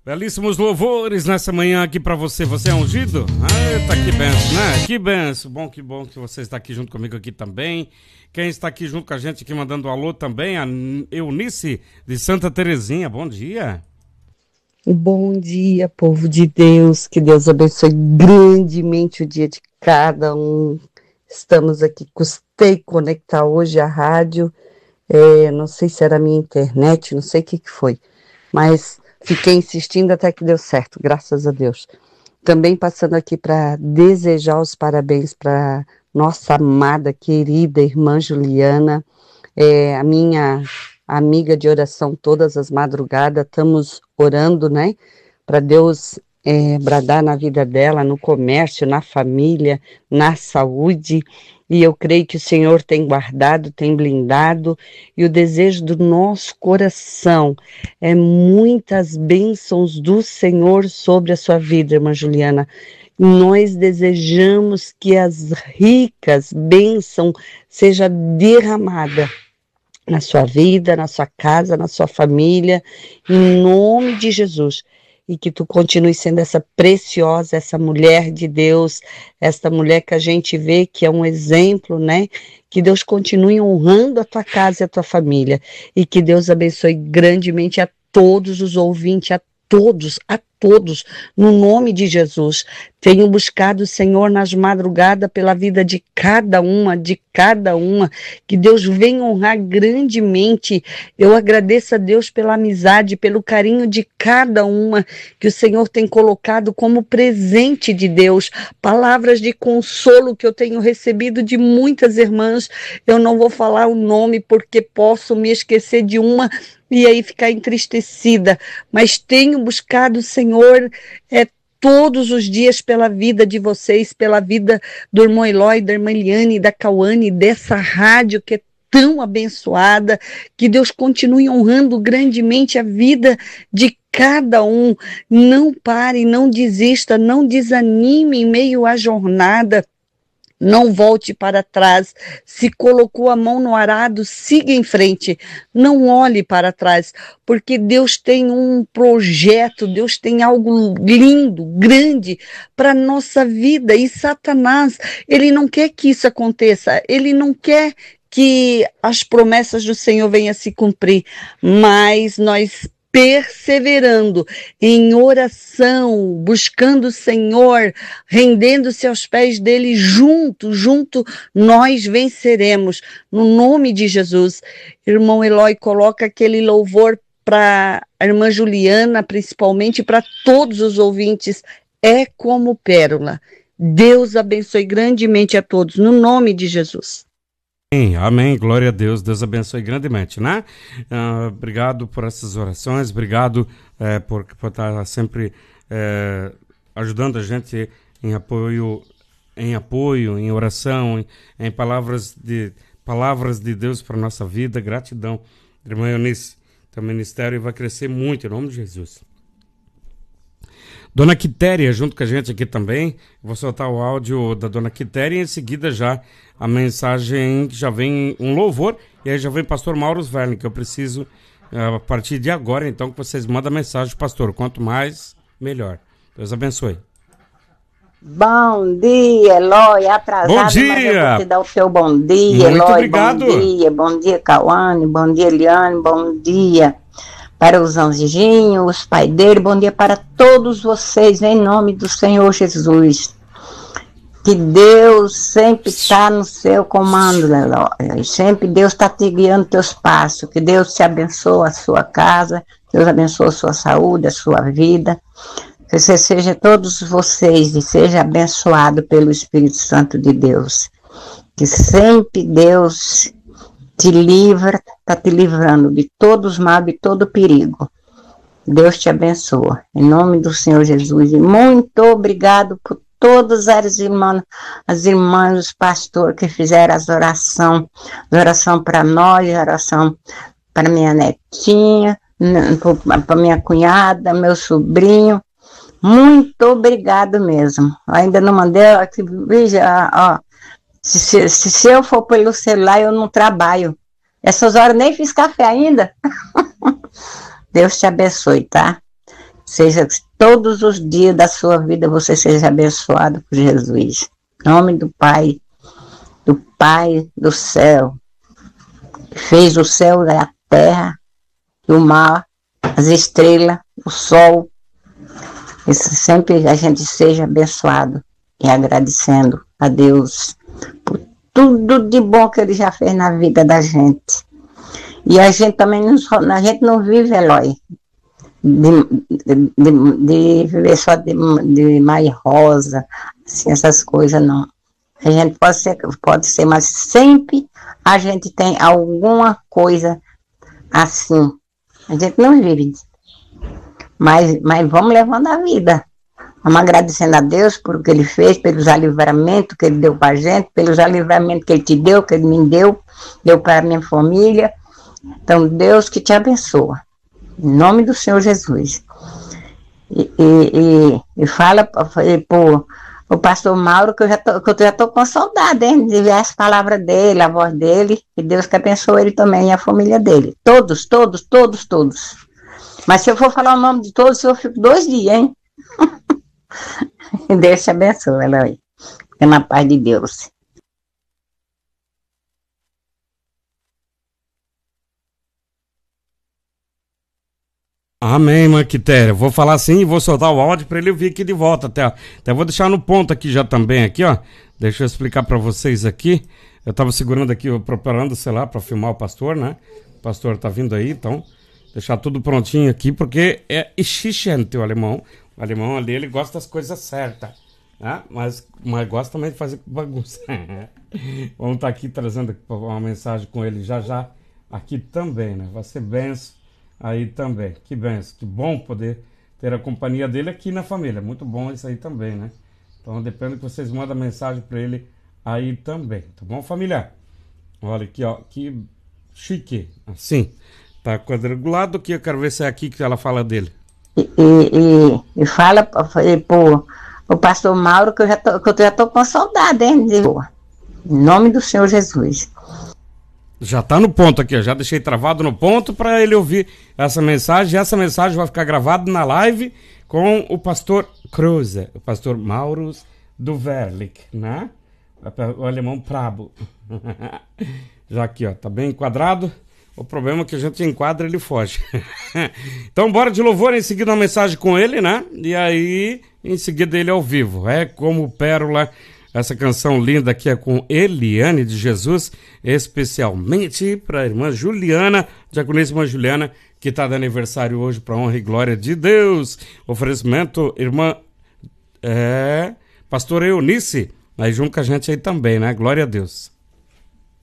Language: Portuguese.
Belíssimos louvores nessa manhã aqui pra você. Você é ungido? Eita, que benção, né? Que benção. Que bom que você está aqui junto comigo aqui também. Quem está aqui junto com a gente aqui mandando um alô também, a Eunice de Santa Terezinha. Bom dia. Bom dia, povo de Deus. Que Deus abençoe grandemente o dia de cada um. Estamos aqui, custei conectar hoje a rádio. Não sei se era a minha internet, não sei o que foi. Mas fiquei insistindo até que deu certo, graças a Deus. Também passando aqui para desejar os parabéns para nossa amada, querida irmã Juliana, a minha amiga de oração todas as madrugadas. Estamos orando, né, para Deus bradar na vida dela, no comércio, na família, na saúde. E eu creio que o Senhor tem guardado, tem blindado, e o desejo do nosso coração é muitas bênçãos do Senhor sobre a sua vida, irmã Juliana. Nós desejamos que as ricas bênçãos seja derramada na sua vida, na sua casa, na sua família, em nome de Jesus. E que tu continue sendo essa preciosa, essa mulher de Deus, esta mulher que a gente vê que é um exemplo, né? Que Deus continue honrando a tua casa e a tua família. E que Deus abençoe grandemente a todos os ouvintes, a todos, no nome de Jesus. Tenho buscado o Senhor nas madrugadas pela vida de cada uma, que Deus venha honrar grandemente. Eu agradeço a Deus pela amizade, pelo carinho de cada uma que o Senhor tem colocado como presente de Deus, palavras de consolo que eu tenho recebido de muitas irmãs. Eu não vou falar o nome porque posso me esquecer de uma e aí ficar entristecida, mas tenho buscado o Senhor todos os dias pela vida de vocês, pela vida do irmão Eloy, da irmã Eliane, da Cauane, dessa rádio que é tão abençoada. Que Deus continue honrando grandemente a vida de cada um. Não pare, não desista, não desanime em meio à jornada. Não volte para trás. Se colocou a mão no arado, siga em frente. Não olhe para trás, porque Deus tem um projeto, Deus tem algo lindo, grande para a nossa vida. E Satanás, ele não quer que isso aconteça. Ele não quer que as promessas do Senhor venham a se cumprir. Mas nós perseverando em oração, buscando o Senhor, rendendo-se aos pés dele, junto, nós venceremos, no nome de Jesus. Irmão Eloy, coloca aquele louvor para a irmã Juliana, principalmente para todos os ouvintes, é como pérola. Deus abençoe grandemente a todos, no nome de Jesus. Amém, glória a Deus, Deus abençoe grandemente, né? Obrigado por essas orações, obrigado por estar sempre ajudando a gente em apoio, em oração, em palavras de Deus para a nossa vida. Gratidão, irmã Eunice, teu ministério vai crescer muito em nome de Jesus. Dona Quitéria junto com a gente aqui também. Vou soltar o áudio da Dona Quitéria e em seguida já a mensagem, que já vem um louvor, e aí já vem pastor Mauro Sverling, que eu preciso, a partir de agora, então, que vocês mandem mensagem, pastor. Quanto mais, melhor. Deus abençoe. Bom dia, Eloy. Atrasado, bom dia. Mas eu vou te dar o seu bom dia, muito Eloy. Obrigado. Bom dia, Cauane. Bom dia, Eliane. Bom dia para os anjinhos, os paideiros. Bom dia para todos vocês, em nome do Senhor Jesus. Que Deus sempre está no seu comando, Eloy. Sempre Deus está te guiando teus passos. Que Deus te abençoe a sua casa, Deus abençoe a sua saúde, a sua vida. Que você seja todos vocês e seja abençoado pelo Espírito Santo de Deus. Que sempre Deus te livra, está te livrando de todos os males, de todo perigo. Deus te abençoe. Em nome do Senhor Jesus. E muito obrigado por todas as irmãs, os pastores que fizeram as orações para nós, oração para minha netinha, para minha cunhada, meu sobrinho. Muito obrigado mesmo. Ainda não mandei, veja, ó, se eu for pelo celular, eu não trabalho. Essas horas nem fiz café ainda. Deus te abençoe, tá? seja todos os dias da sua vida você seja abençoado por Jesus. Em nome do Pai do céu, que fez o céu e a terra, o mar, as estrelas, o sol. E sempre a gente seja abençoado e agradecendo a Deus por tudo de bom que Ele já fez na vida da gente. E a gente também a gente não vive, Eloy, de viver só de Maria Rosa, assim, essas coisas, não. A gente pode ser, mas sempre a gente tem alguma coisa assim. A gente não vive, mas vamos levando a vida. Vamos agradecendo a Deus por o que Ele fez, pelos livramentos que Ele deu para a gente, pelos livramentos que Ele te deu, que Ele me deu para a minha família. Então, Deus que te abençoa. Em nome do Senhor Jesus. E fala para o pastor Mauro que eu já tô com saudade, hein, de ver as palavras dele, a voz dele. E Deus que abençoe ele também e a família dele. Todos. Mas se eu for falar o nome de todos, eu fico 2 dias, hein? Deus te abençoe, Eloy. Fica na paz de Deus. Amém, irmã Quitéria. Vou falar assim e vou soltar o áudio para ele vir aqui de volta. Até vou deixar no ponto aqui já também, aqui, ó. Deixa eu explicar para vocês aqui. Eu tava segurando aqui, preparando, sei lá, para filmar o pastor, né? O pastor tá vindo aí, então deixar tudo prontinho aqui, porque é exigente o alemão. O alemão ali, ele gosta das coisas certas, né? Mas gosta também de fazer bagunça. Vamos estar aqui trazendo uma mensagem com ele já aqui também, né? Vai ser benção aí também. Que benção, que bom poder ter a companhia dele aqui na família. Muito bom isso aí também, né? Então depende que vocês mandem mensagem para ele aí também, tá bom, família? Olha aqui, ó, que chique, assim. Tá quadriculado aqui, eu quero ver se é aqui que ela fala dele. E fala para o pastor Mauro que eu já tô com saudade, hein? Em nome do Senhor Jesus. Já tá no ponto aqui, ó. Já deixei travado no ponto para ele ouvir essa mensagem. Essa mensagem vai ficar gravada na live com o pastor Kruse, o pastor Mauro do Verlich, né? O alemão Prabo. Já aqui, ó, tá bem enquadrado. O problema é que a gente enquadra, ele foge. Então, bora de louvor, em seguida uma mensagem com ele, né? E aí, em seguida ele ao vivo. É como pérola. Essa canção linda aqui é com Eliane de Jesus, especialmente para a irmã Juliana, diaconisa irmã Juliana, que está de aniversário hoje, para honra e glória de Deus. Oferecimento, irmã pastor Eunice, aí junto com a gente aí também, né? Glória a Deus.